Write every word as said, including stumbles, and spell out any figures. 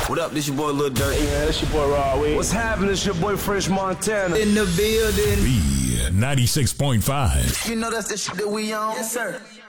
What up, this your boy Lil Durk. Hey man, this your boy Raw Wade. What's happening? It's your boy French Montana. In the building. B ninety-six point five. You know that's the shit that we on. Yes, sir.